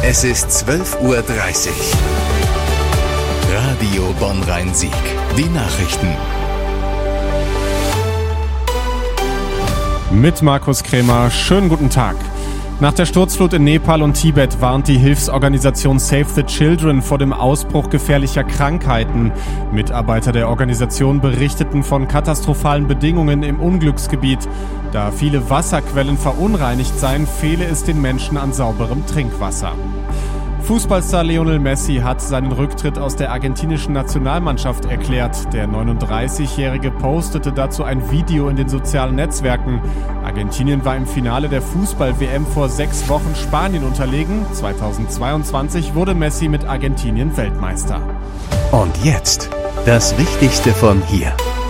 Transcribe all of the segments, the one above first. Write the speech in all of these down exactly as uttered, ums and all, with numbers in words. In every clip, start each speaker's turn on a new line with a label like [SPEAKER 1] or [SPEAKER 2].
[SPEAKER 1] Es ist zwölf Uhr dreißig. Radio Bonn-Rhein-Sieg. Die Nachrichten.
[SPEAKER 2] Mit Markus Krämer. Schönen guten Tag. Nach der Sturzflut in Nepal und Tibet warnt die Hilfsorganisation Save the Children vor dem Ausbruch gefährlicher Krankheiten. Mitarbeiter der Organisation berichteten von katastrophalen Bedingungen im Unglücksgebiet. Da viele Wasserquellen verunreinigt seien, fehle es den Menschen an sauberem Trinkwasser. Fußballstar Lionel Messi hat seinen Rücktritt aus der argentinischen Nationalmannschaft erklärt. Der neununddreißigjährige postete dazu ein Video in den sozialen Netzwerken. Argentinien war im Finale der Fußball-W M vor sechs Wochen Spanien unterlegen. zweitausendzweiundzwanzig wurde Messi mit Argentinien Weltmeister.
[SPEAKER 1] Und jetzt das Wichtigste von hier.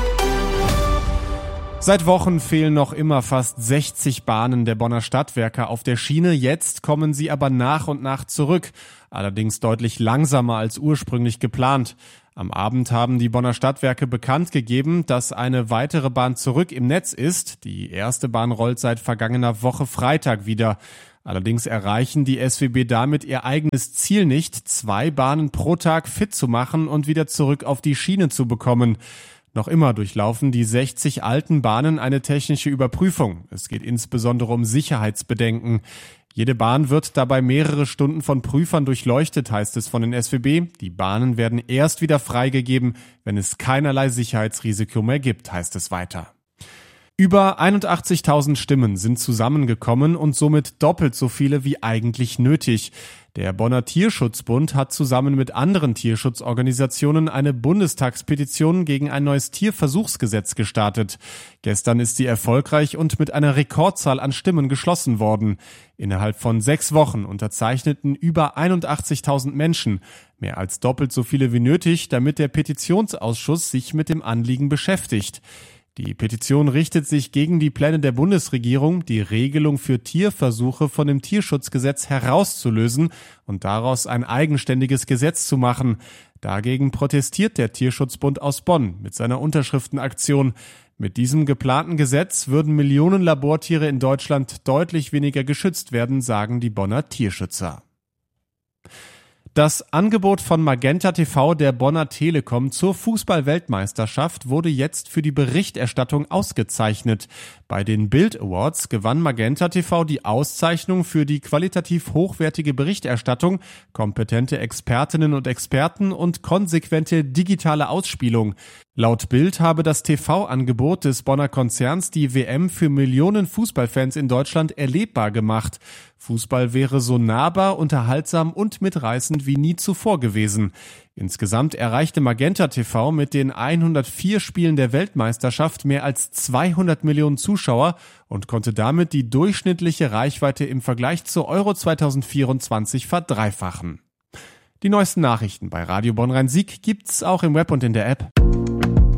[SPEAKER 2] Seit Wochen fehlen noch immer fast sechzig Bahnen der Bonner Stadtwerke auf der Schiene. Jetzt kommen sie aber nach und nach zurück. Allerdings deutlich langsamer als ursprünglich geplant. Am Abend haben die Bonner Stadtwerke bekannt gegeben, dass eine weitere Bahn zurück im Netz ist. Die erste Bahn rollt seit vergangener Woche Freitag wieder. Allerdings erreichen die S W B damit ihr eigenes Ziel nicht, zwei Bahnen pro Tag fit zu machen und wieder zurück auf die Schiene zu bekommen. Noch immer durchlaufen die sechzig alten Bahnen eine technische Überprüfung. Es geht insbesondere um Sicherheitsbedenken. Jede Bahn wird dabei mehrere Stunden von Prüfern durchleuchtet, heißt es von den S W B. Die Bahnen werden erst wieder freigegeben, wenn es keinerlei Sicherheitsrisiko mehr gibt, heißt es weiter. Über einundachtzigtausend Stimmen sind zusammengekommen und somit doppelt so viele wie eigentlich nötig. Der Bonner Tierschutzbund hat zusammen mit anderen Tierschutzorganisationen eine Bundestagspetition gegen ein neues Tierversuchsgesetz gestartet. Gestern ist sie erfolgreich und mit einer Rekordzahl an Stimmen geschlossen worden. Innerhalb von sechs Wochen unterzeichneten über einundachtzigtausend Menschen, mehr als doppelt so viele wie nötig, damit der Petitionsausschuss sich mit dem Anliegen beschäftigt. Die Petition richtet sich gegen die Pläne der Bundesregierung, die Regelung für Tierversuche von dem Tierschutzgesetz herauszulösen und daraus ein eigenständiges Gesetz zu machen. Dagegen protestiert der Tierschutzbund aus Bonn mit seiner Unterschriftenaktion. Mit diesem geplanten Gesetz würden Millionen Labortiere in Deutschland deutlich weniger geschützt werden, sagen die Bonner Tierschützer. Das Angebot von Magenta T V der Bonner Telekom zur Fußball-Weltmeisterschaft wurde jetzt für die Berichterstattung ausgezeichnet. Bei den Bild Awards gewann Magenta T V die Auszeichnung für die qualitativ hochwertige Berichterstattung, kompetente Expertinnen und Experten und konsequente digitale Ausspielung. Laut Bild habe das T V-Angebot des Bonner Konzerns die W M für Millionen Fußballfans in Deutschland erlebbar gemacht. Fußball wäre so nahbar, unterhaltsam und mitreißend wie nie zuvor gewesen. Insgesamt erreichte Magenta T V mit den hundertvier Spielen der Weltmeisterschaft mehr als zweihundert Millionen Zuschauer und konnte damit die durchschnittliche Reichweite im Vergleich zur Euro zweitausendvierundzwanzig verdreifachen. Die neuesten Nachrichten bei Radio Bonn-Rhein-Sieg gibt's auch im Web und in der App.